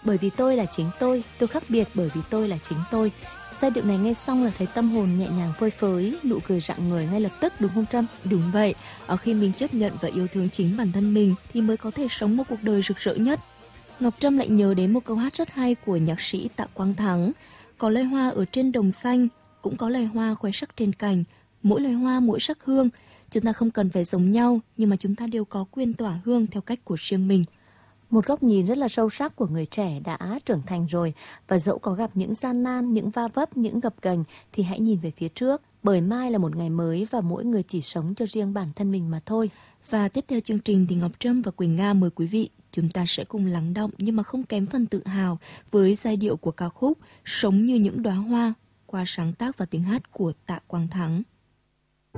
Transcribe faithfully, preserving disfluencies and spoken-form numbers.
bởi vì tôi là chính tôi, tôi khác biệt bởi vì tôi là chính tôi. Giai điệu này nghe xong là thấy tâm hồn nhẹ nhàng phơi phới, nụ cười rạng người ngay lập tức, đúng không Trâm? Đúng vậy, ở khi mình chấp nhận và yêu thương chính bản thân mình thì mới có thể sống một cuộc đời rực rỡ nhất. Ngọc Trâm lại nhớ đến một câu hát rất hay của nhạc sĩ Tạ Quang Thắng. Có loài hoa ở trên đồng xanh, cũng có loài hoa khoe sắc trên cành. Mỗi loài hoa mỗi sắc hương. Chúng ta không cần phải giống nhau, nhưng mà chúng ta đều có quyền tỏa hương theo cách của riêng mình. Một góc nhìn rất là sâu sắc của người trẻ đã trưởng thành rồi, và dẫu có gặp những gian nan, những va vấp, những gập ghềnh thì hãy nhìn về phía trước, bởi mai là một ngày mới và mỗi người chỉ sống cho riêng bản thân mình mà thôi. Và tiếp theo chương trình thì Ngọc Trâm và Quỳnh Nga mời quý vị, chúng ta sẽ cùng lắng động nhưng mà không kém phần tự hào với giai điệu của ca khúc Sống như những đóa hoa qua sáng tác và tiếng hát của Tạ Quang Thắng.